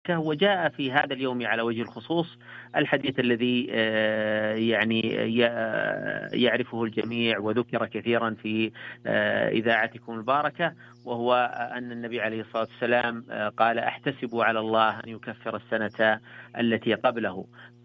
وجاء في هذا اليوم على وجه الخصوص الحديث الذي يعني يعرفه الجميع وذكر كثيرا في إذاعتكم المباركة، وهو أن النبي عليه الصلاة والسلام قال: أحتسب على الله أن يكفر السنة التي قبله.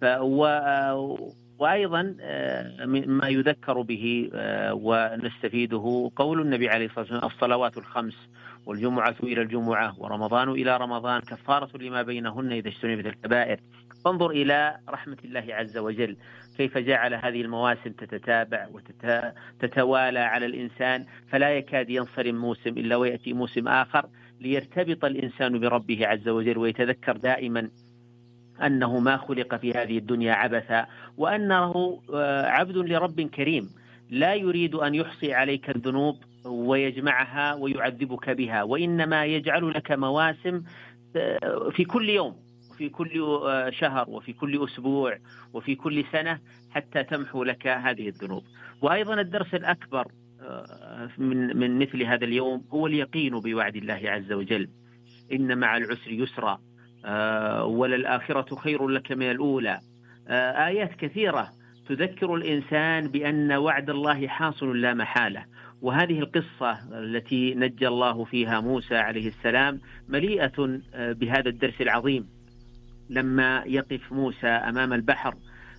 وأيضا ما يذكر به ونستفيده قول النبي عليه الصلاة والسلام: الصلوات الخمس والجمعة إلى الجمعة ورمضان إلى رمضان كفارة لما بينهن إذا اجتنبت الكبائر. فانظر إلى رحمة الله عز وجل كيف جعل هذه المواسم تتتابع وتتوالى على الإنسان، فلا يكاد ينصرم موسم إلا ويأتي موسم آخر، ليرتبط الإنسان بربه عز وجل ويتذكر دائما أنه ما خلق في هذه الدنيا عبثا، وأنه عبد لرب كريم لا يريد أن يحصي عليك الذنوب ويجمعها ويعذبك بها، وإنما يجعل لك مواسم في كل يوم وفي كل شهر وفي كل أسبوع وفي كل سنة حتى تمحو لك هذه الذنوب. وأيضا الدرس الأكبر من مثل هذا اليوم هو اليقين بوعد الله عز وجل: إن مع العسر يسرا، وللآخرة خير لك من الأولى. آيات كثيرة تذكر الإنسان بأن وعد الله حاصل لا محالة. وهذه القصة التي نجى الله فيها موسى عليه السلام مليئة بهذا الدرس العظيم، لما يقف موسى أمام البحر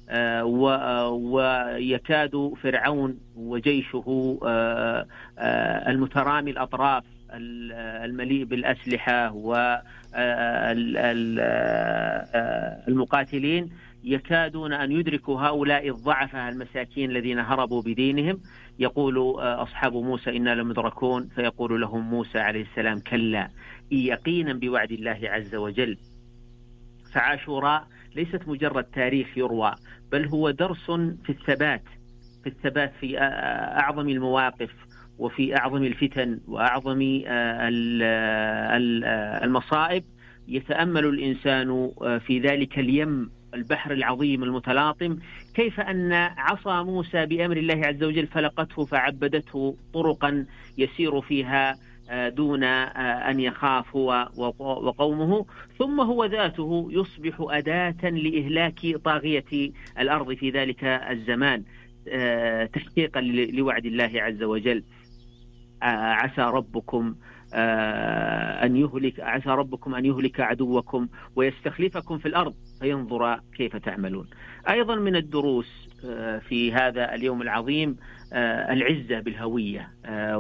ويكاد فرعون وجيشه المترامي الأطراف المليء بالأسلحة والمقاتلين يكادون أن يدركوا هؤلاء الضعفاء المساكين الذين هربوا بدينهم. يقول أصحاب موسى: إنا لمدركون. فيقول لهم موسى عليه السلام: كلا، يقينا بوعد الله عز وجل. فعاشوراء ليست مجرد تاريخ يروى، بل هو درس في الثبات في أعظم المواقف وفي أعظم الفتن وأعظم المصائب. يتأمل الإنسان في ذلك اليم، البحر العظيم المتلاطم، كيف أن عصا موسى بأمر الله عز وجل فلقته فعبدته طرقا يسير فيها دون أن يخاف هو وقومه، ثم هو ذاته يصبح أداة لإهلاك طاغية الأرض في ذلك الزمان، تحقيقا لوعد الله عز وجل: عسى ربكم أن يهلك عدوكم ويستخلفكم في الأرض فينظر كيف تعملون. أيضا من الدروس في هذا اليوم العظيم العزة بالهوية.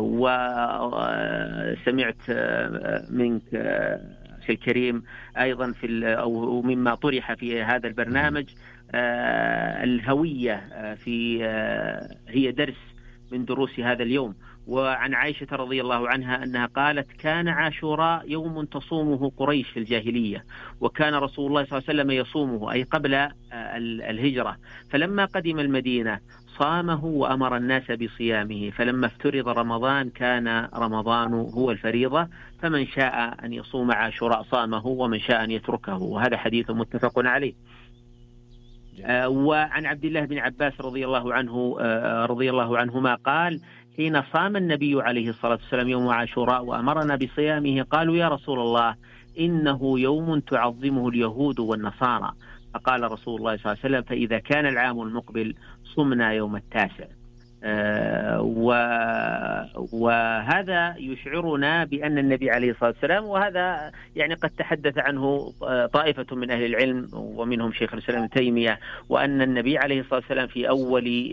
وسمعت منك أخي الكريم أيضا أو مما طرح في هذا البرنامج الهوية هي درس من دروس هذا اليوم. وعن عائشة رضي الله عنها أنها قالت: كان عاشوراء يوم تصومه قريش في الجاهلية، وكان رسول الله صلى الله عليه وسلم يصومه، أي قبل الهجرة، فلما قدم المدينة صامه وأمر الناس بصيامه، فلما افترض رمضان كان رمضان هو الفريضة، فمن شاء أن يصوم عاشوراء صامه ومن شاء أن يتركه. وهذا حديث متفق عليه. وعن عبد الله بن عباس رضي الله عنهما قال: حين صام النبي عليه الصلاة والسلام يوم عاشوراء وأمرنا بصيامه قالوا: يا رسول الله، إنه يوم تعظمه اليهود والنصارى. فقال رسول الله صلى الله عليه وسلم: فإذا كان العام المقبل صمنا يوم التاسع. وهذا يشعرنا بأن النبي عليه الصلاة والسلام، وهذا يعني قد تحدث عنه طائفة من أهل العلم ومنهم شيخ الإسلام ابن تيمية، وأن النبي عليه الصلاة والسلام في أول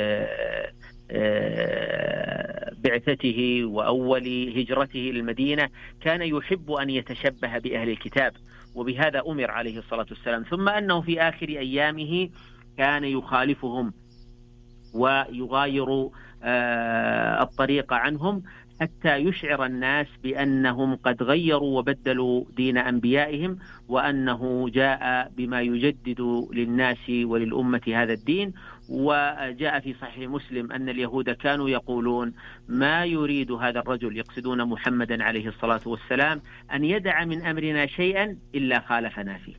بعثته وأول هجرته للمدينة كان يحب أن يتشبه بأهل الكتاب، وبهذا أمر عليه الصلاة والسلام، ثم أنه في آخر أيامه كان يخالفهم ويغاير الطريق عنهم حتى يشعر الناس بأنهم قد غيروا وبدلوا دين أنبيائهم، وأنه جاء بما يجدد للناس وللأمة هذا الدين. وجاء في صحيح مسلم أن اليهود كانوا يقولون: ما يريد هذا الرجل، يقصدون محمدا عليه الصلاة والسلام، أن يدع من أمرنا شيئا إلا خالفنا فيه.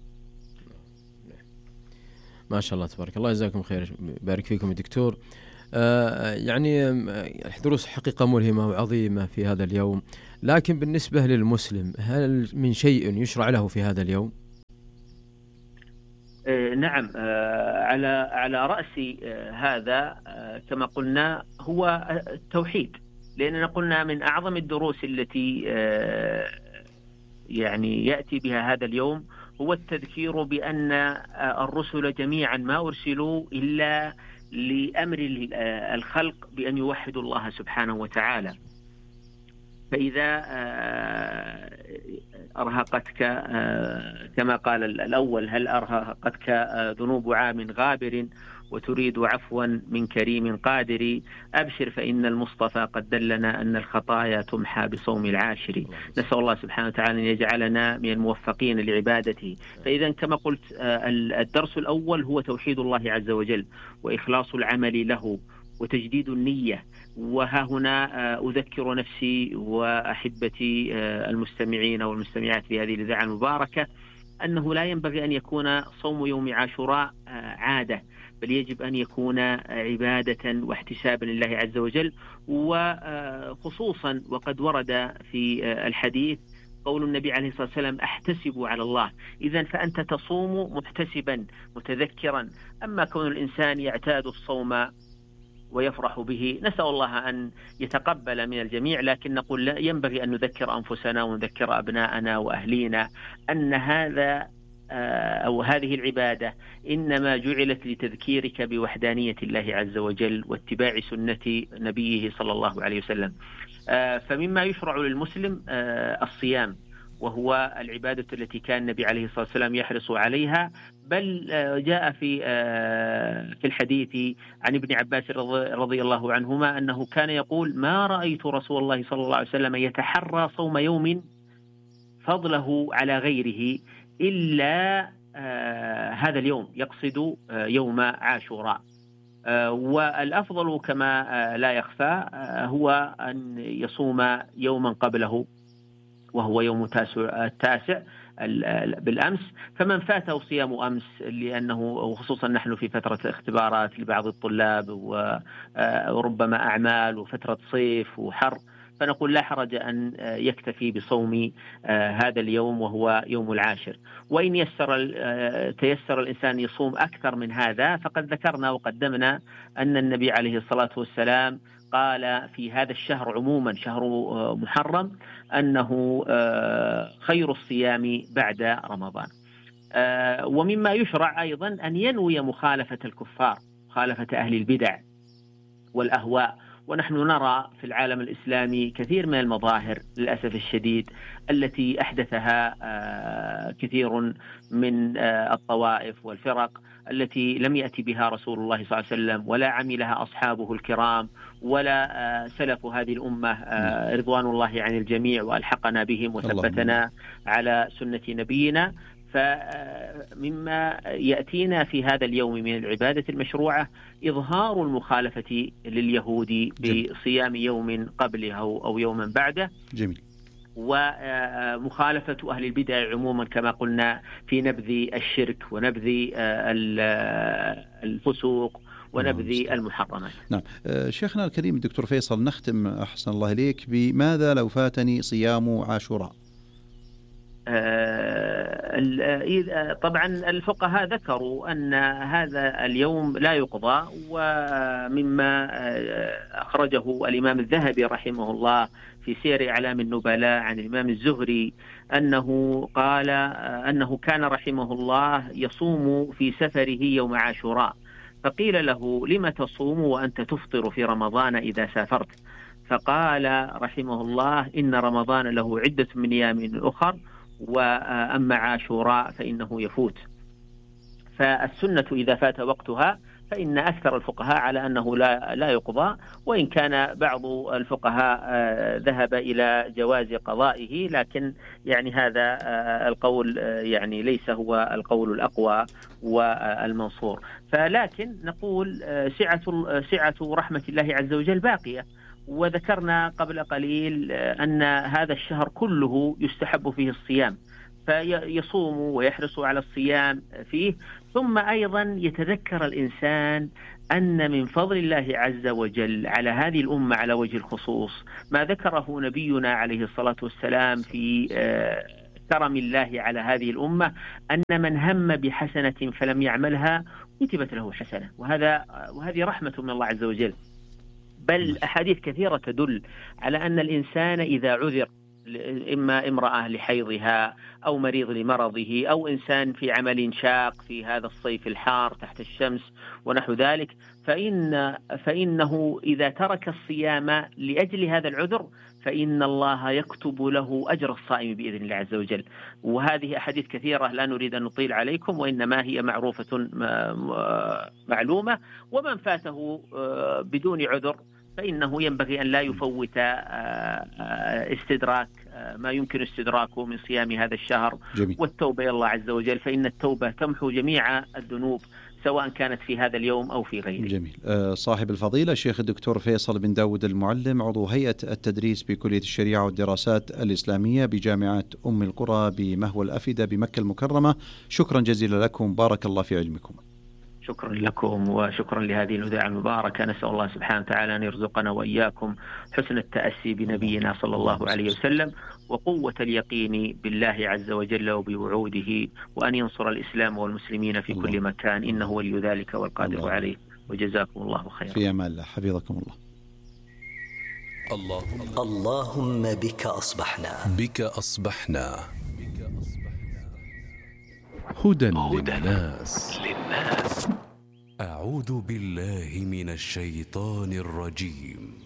ما شاء الله تبارك الله، جزاكم خير، بارك فيكم يا دكتور. يعني دروس حقيقة ملهمة وعظيمة في هذا اليوم، لكن بالنسبة للمسلم هل من شيء يشرع له في هذا اليوم؟ نعم، على رأس هذا كما قلنا هو التوحيد، لأننا قلنا من أعظم الدروس التي يعني يأتي بها هذا اليوم هو التذكير بأن الرسل جميعا ما أرسلوا إلا لأمر الخلق بأن يوحدوا الله سبحانه وتعالى. فإذا أرهقتك كما قال الأول: هل أرهقتك ذنوب عام غابر وتريد عفوا من كريم قادر، أبشر فإن المصطفى قد دلنا أن الخطايا تمحى بصوم العاشر. نسأل الله سبحانه وتعالى أن يجعلنا من الموفقين لعبادته. فإذا كما قلت الدرس الأول هو توحيد الله عز وجل وإخلاص العمل له وتجديد النية. وها هنا أذكر نفسي وأحبتي المستمعين والمستمعات في هذه الإذاعة المباركة أنه لا ينبغي أن يكون صوم يوم عاشوراء عادة، بل يجب أن يكون عبادة واحتسابا لله عز وجل، وخصوصا وقد ورد في الحديث قول النبي عليه الصلاة والسلام: أحتسب على الله. إذن فأنت تصوم محتسبا متذكرا. أما كون الإنسان يعتاد الصوم ويفرح به، نسأل الله أن يتقبل من الجميع، لكن نقول لا، ينبغي أن نذكر أنفسنا ونذكر أبناءنا وأهلينا أن هذا أو هذه العبادة إنما جعلت لتذكيرك بوحدانية الله عز وجل واتباع سنة نبيه صلى الله عليه وسلم. فمما يشرع للمسلم الصيام، وهو العبادة التي كان النبي عليه الصلاة والسلام يحرص عليها. بل جاء في الحديث عن ابن عباس رضي الله عنهما أنه كان يقول: ما رأيت رسول الله صلى الله عليه وسلم يتحرى صوم يوم فضله على غيره إلا هذا اليوم، يقصد يوم عاشوراء. والأفضل كما لا يخفى هو أن يصوم يوما قبله، وهو يوم التاسع بالأمس. فمن فاته صيام أمس، لأنه وخصوصا نحن في فترة اختبارات لبعض الطلاب وربما أعمال وفترة صيف وحر، فنقول لا حرج أن يكتفي بصوم هذا اليوم وهو يوم العاشر. وإن تيسر الإنسان يصوم أكثر من هذا، فقد ذكرنا وقدمنا أن النبي عليه الصلاة والسلام قال في هذا الشهر عموما، شهر محرم، أنه خير الصيام بعد رمضان. ومما يشرع أيضا أن ينوي مخالفة الكفار، مخالفة أهل البدع والأهواء. ونحن نرى في العالم الإسلامي كثير من المظاهر للأسف الشديد التي أحدثها كثير من الطوائف والفرق التي لم يأتي بها رسول الله صلى الله عليه وسلم ولا عملها أصحابه الكرام ولا سلف هذه الأمة رضوان الله عن الجميع، وألحقنا بهم وثبتنا على سنة نبينا. فمما يأتينا في هذا اليوم من العبادة المشروعة إظهار المخالفة لليهود بصيام يوم قبله أو يوما بعده. جميل. ومخالفة أهل البدع عموما كما قلنا في نبذ الشرك ونبذ الفسوق ونبذ المحرمات. نعم. شيخنا الكريم الدكتور فيصل، نختم أحسن الله إليك بماذا لو فاتني صيام عاشوراء؟ طبعا الفقهاء ذكروا أن هذا اليوم لا يقضى، ومما أخرجه الإمام الذهبي رحمه الله في سير أعلام النبلاء عن الإمام الزهري أنه قال أنه كان رحمه الله يصوم في سفره يوم عاشوراء، فقيل له: لم تصوم وأنت تفطر في رمضان إذا سافرت؟ فقال رحمه الله: إن رمضان له عدة من أيام أخر، وأما عاشوراء فإنه يفوت. فالسنة إذا فات وقتها فإن أكثر الفقهاء على أنه لا يقضى، وإن كان بعض الفقهاء ذهب إلى جواز قضائه، لكن يعني هذا القول يعني ليس هو القول الأقوى والمنصور. فلكن نقول سعة رحمة الله عز وجل باقية. وذكرنا قبل قليل أن هذا الشهر كله يستحب فيه الصيام، فيصوم ويحرص على الصيام فيه. ثم أيضا يتذكر الإنسان أن من فضل الله عز وجل على هذه الأمة على وجه الخصوص ما ذكره نبينا عليه الصلاة والسلام في كرم الله على هذه الأمة أن من هم بحسنة فلم يعملها كتبت له حسنة، وهذه رحمة من الله عز وجل. بل أحاديث كثيرة تدل على أن الإنسان إذا عذر، إما امرأة لحيضها أو مريض لمرضه أو إنسان في عمل شاق في هذا الصيف الحار تحت الشمس ونحو ذلك، فإنه إذا ترك الصيام لأجل هذا العذر فإن الله يكتب له أجر الصائم بإذن الله عز وجل. وهذه أحاديث كثيرة لا نريد أن نطيل عليكم، وإنما هي معروفة معلومة. ومن فاته بدون عذر فإنه ينبغي أن لا يفوت استدراك ما يمكن استدراكه من صيام هذا الشهر. جميل. والتوبة إلى الله عز وجل، فإن التوبة تمحو جميع الذنوب سواء كانت في هذا اليوم أو في غيره. جميل. صاحب الفضيلة الشيخ الدكتور فيصل بن داود المعلم، عضو هيئة التدريس بكلية الشريعة والدراسات الإسلامية بجامعة أم القرى بمهوى الأفئدة بمكة المكرمة، شكرا جزيلا لكم، بارك الله في علمكم. شكرا لكم وشكرا لهذه الإذاعة المباركة. نسأل الله سبحانه وتعالى أن يرزقنا وإياكم حسن التأسي بنبينا صلى الله عليه وسلم، وقوة اليقين بالله عز وجل وبوعوده، وأن ينصر الإسلام والمسلمين في كل مكان، إنه ولي ذلك والقادر عليه. وجزاكم الله خيرا. في أمان الله، حفظكم الله. اللهم بك أصبحنا هدى للناس. أعوذ بالله من الشيطان الرجيم.